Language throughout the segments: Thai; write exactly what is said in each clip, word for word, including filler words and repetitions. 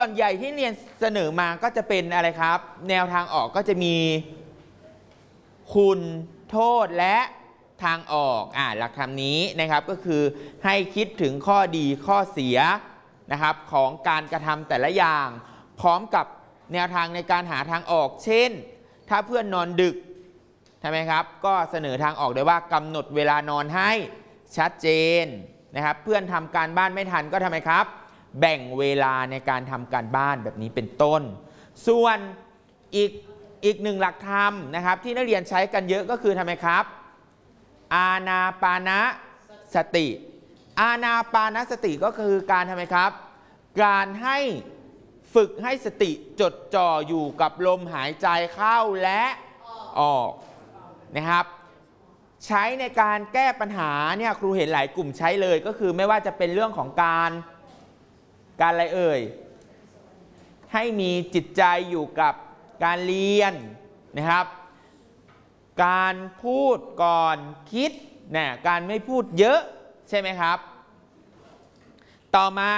ส่วนใหญ่ที่เรียนเสนอมาก็จะเป็นอะไรครับแนวทางออกก็จะมีคุณโทษและทางออกอ่าหลักธรรมนี้นะครับก็คือให้คิดถึงข้อดีข้อเสียนะครับของการกระทำแต่ละอย่างพร้อมกับแนวทางในการหาทางออกเช่นถ้าเพื่อนนอนดึกใช่ไหมครับก็เสนอทางออกโดยว่ากำหนดเวลานอนให้ชัดเจนนะครับเพื่อนทำการบ้านไม่ทันก็ทำไมครับแบ่งเวลาในการทำการบ้านแบบนี้เป็นต้นส่วนอีกอีกหนึ่งหลักธรรมนะครับที่นักเรียนใช้กันเยอะก็คือทำไมครับอานาปานสติอานาปานสติก็คือการทำไมครับการให้ฝึกให้สติจดจ่ออยู่กับลมหายใจเข้าและออกนะครับใช้ในการแก้ปัญหาเนี่ยครูเห็นหลายกลุ่มใช้เลยก็คือไม่ว่าจะเป็นเรื่องของการการอะไรเอ่ยให้มีจิตใจอยู่กับการเรียนนะครับการพูดก่อนคิดนะการไม่พูดเยอะใช่ไหมครับต่อมา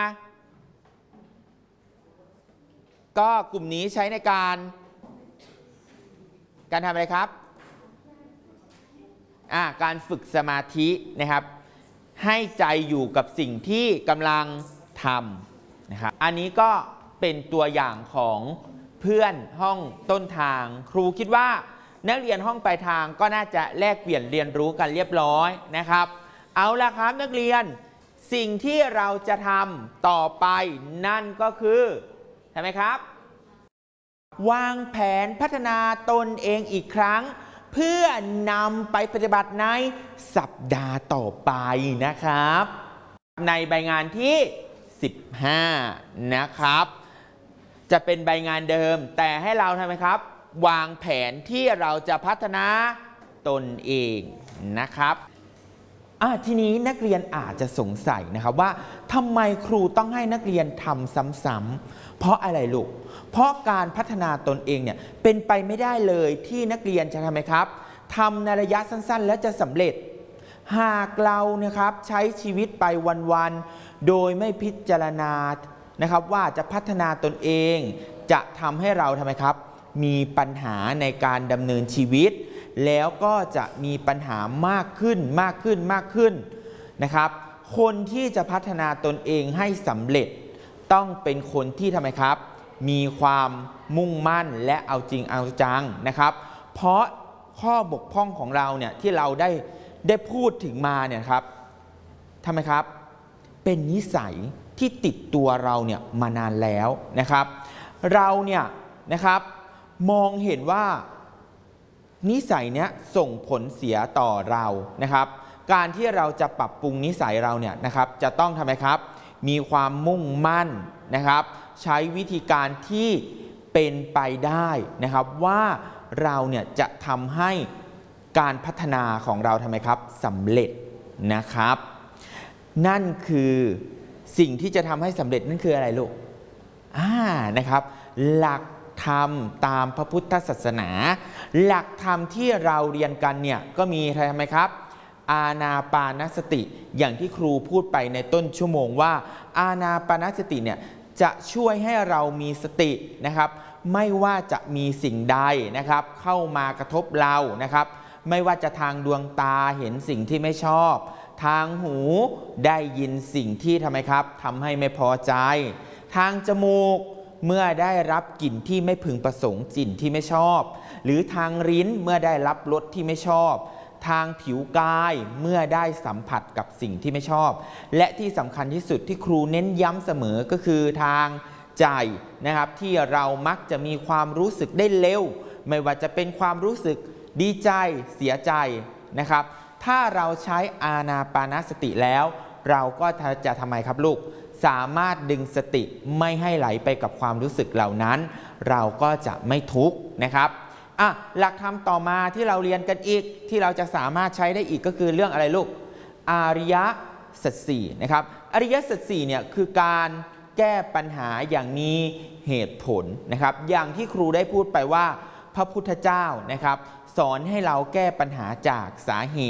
ก็กลุ่มนี้ใช้ในการการทำอะไรครับอ่าการฝึกสมาธินะครับให้ใจอยู่กับสิ่งที่กำลังทำนะครับอันนี้ก็เป็นตัวอย่างของเพื่อนห้องต้นทางครูคิดว่านักเรียนห้องปลายทางก็น่าจะแลกเปลี่ยนเรียนรู้กันเรียบร้อยนะครับเอาล่ะครับนักเรียนสิ่งที่เราจะทำต่อไปนั่นก็คือใช่ไหมครับวางแผนพัฒนาตนเองอีกครั้งเพื่อนำไปปฏิบัติในสัปดาห์ต่อไปนะครับในใบงานที่สิบห้านะครับจะเป็นใบงานเดิมแต่ให้เราทำไมครับวางแผนที่เราจะพัฒนาตนเองนะครับอ่ะทีนี้นักเรียนอาจจะสงสัยนะครับว่าทำไมครูต้องให้นักเรียนทำซ้ำๆเพราะอะไรลูกเพราะการพัฒนาตนเองเนี่ยเป็นไปไม่ได้เลยที่นักเรียนจะทำไมครับทำในระยะสั้นๆแล้วจะสำเร็จหากเรานะครับใช้ชีวิตไปวันๆโดยไม่พิจารณานะครับว่าจะพัฒนาตนเองจะทำให้เราทำไมครับมีปัญหาในการดำเนินชีวิตแล้วก็จะมีปัญหามากขึ้นมากขึ้นมากขึ้นนะครับคนที่จะพัฒนาตนเองให้สำเร็จต้องเป็นคนที่ทำไมครับมีความมุ่งมั่นและเอาจริงเอาจังนะครับเพราะข้อบกพร่องของเราเนี่ยที่เราได้ได้พูดถึงมาเนี่ยครับทำไมครับเป็นนิสัยที่ติดตัวเราเนี่ยมานานแล้วนะครับเราเนี่ยนะครับมองเห็นว่านิสัยเนี้ยส่งผลเสียต่อเรานะครับการที่เราจะปรับปรุงนิสัยเราเนี่ยนะครับจะต้องทำไมครับมีความมุ่งมั่นนะครับใช้วิธีการที่เป็นไปได้นะครับว่าเราเนี่ยจะทำให้การพัฒนาของเราทำไมครับสำเร็จนะครับนั่นคือสิ่งที่จะทำให้สำเร็จนั่นคืออะไรลูกอ่านะครับหลักธรรมตามพระพุทธศาสนาหลักธรรมที่เราเรียนกันเนี่ยก็มีอะไรทำไมครับอานาปานสติอย่างที่ครูพูดไปในต้นชั่วโมงว่าอานาปานสติเนี่ยจะช่วยให้เรามีสตินะครับไม่ว่าจะมีสิ่งใดนะครับเข้ามากระทบเรานะครับไม่ว่าจะทางดวงตาเห็นสิ่งที่ไม่ชอบทางหูได้ยินสิ่งที่ทำไมครับทำให้ไม่พอใจทางจมูกเมื่อได้รับกลิ่นที่ไม่พึงประสงค์กลิ่นที่ไม่ชอบหรือทางลิ้นเมื่อได้รับรสที่ไม่ชอบทางผิวกายเมื่อได้สัมผัสกับสิ่งที่ไม่ชอบและที่สำคัญที่สุดที่ครูเน้นย้ำเสมอก็คือทางใจนะครับที่เรามักจะมีความรู้สึกได้เร็วไม่ว่าจะเป็นความรู้สึกดีใจเสียใจนะครับถ้าเราใช้อานาปานสติแล้วเราก็จะทำไมครับลูกสามารถดึงสติไม่ให้ไหลไปกับความรู้สึกเหล่านั้นเราก็จะไม่ทุกข์นะครับอ่ะหลักธรรมต่อมาที่เราเรียนกันอีกที่เราจะสามารถใช้ได้อีกก็คือเรื่องอะไรลูกอริยสัจสี่นะครับอริยสัจสี่เนี่ยคือการแก้ปัญหาอย่างมีเหตุผลนะครับอย่างที่ครูได้พูดไปว่าพระพุทธเจ้านะครับสอนให้เราแก้ปัญหาจากสาเหตุ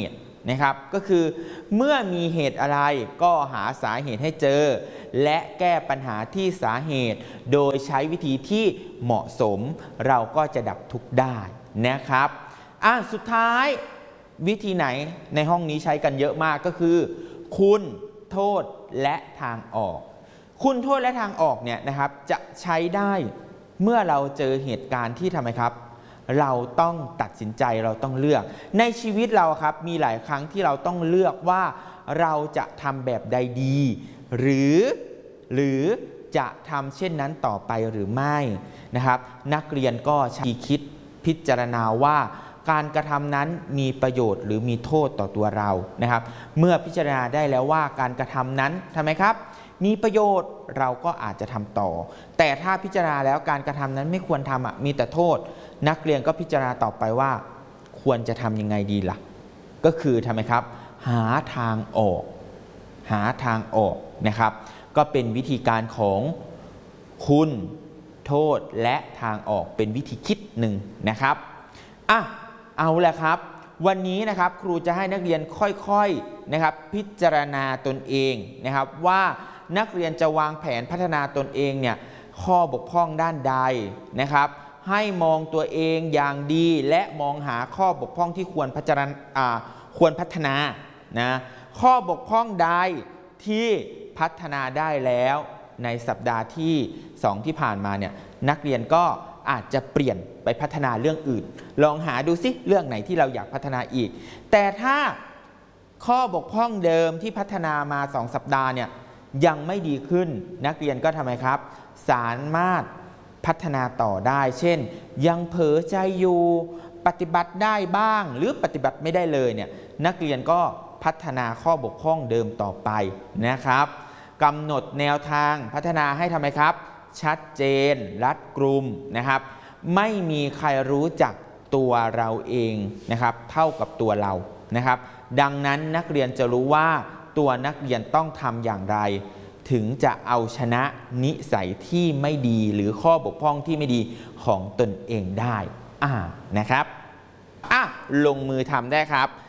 นะครับก็คือเมื่อมีเหตุอะไรก็หาสาเหตุให้เจอและแก้ปัญหาที่สาเหตุโดยใช้วิธีที่เหมาะสมเราก็จะดับทุกข์ได้นะครับอ่ะสุดท้ายวิธีไหนในห้องนี้ใช้กันเยอะมากก็คือคุณโทษและทางออกคุณโทษและทางออกเนี่ยนะครับจะใช้ได้เมื่อเราเจอเหตุการณ์ที่ทำไมครับเราต้องตัดสินใจเราต้องเลือกในชีวิตเราครับมีหลายครั้งที่เราต้องเลือกว่าเราจะทำแบบใดดีหรือหรือจะทำเช่นนั้นต่อไปหรือไม่นะครับนักเรียนก็ใช้คิดพิจารณาว่าการกระทำนั้นมีประโยชน์หรือมีโทษต่อตัวเรานะครับเมื่อพิจารณาได้แล้วว่าการกระทำนั้นทำไมครับมีประโยชน์เราก็อาจจะทำต่อแต่ถ้าพิจารณาแล้วการกระทำนั้นไม่ควรทำอ่ะมีแต่โทษนักเรียนก็พิจารณาต่อไปว่าควรจะทำยังไงดีล่ะก็คือทำไมครับหาทางออกหาทางออกนะครับก็เป็นวิธีการของคุณโทษและทางออกเป็นวิธีคิดหนึ่งนะครับอ่ะเอาละครับวันนี้นะครับครูจะให้นักเรียนค่อยๆนะครับพิจารณาตนเองนะครับว่านักเรียนจะวางแผนพัฒนาตนเองเนี่ยข้อบกพร่องด้านใดนะครับให้มองตัวเองอย่างดีและมองหาข้อบกพร่องที่ควรพัฒนาอ่าควรพัฒนานะข้อบกพร่องใดที่พัฒนาได้แล้วในสัปดาห์ที่สองที่ผ่านมาเนี่ยนักเรียนก็อาจจะเปลี่ยนไปพัฒนาเรื่องอื่นลองหาดูซิเรื่องไหนที่เราอยากพัฒนาอีกแต่ถ้าข้อบกพร่องเดิมที่พัฒนามาสองสัปดาห์เนี่ยยังไม่ดีขึ้นนักเรียนก็ทำไมครับสามารถพัฒนาต่อได้เช่นยังเผลอใจอยู่ปฏิบัติได้บ้างหรือปฏิบัติไม่ได้เลยเนี่ยนักเรียนก็พัฒนาข้อบกพร่องเดิมต่อไปนะครับกำหนดแนวทางพัฒนาให้ทำไมครับชัดเจนรัดกุมนะครับไม่มีใครรู้จักตัวเราเองนะครับเท่ากับตัวเรานะครับดังนั้นนักเรียนจะรู้ว่าตัวนักเรียนต้องทำอย่างไรถึงจะเอาชนะนิสัยที่ไม่ดีหรือข้อบกพร่องที่ไม่ดีของตนเองได้อ่านะครับอ่ะลงมือทำได้ครับ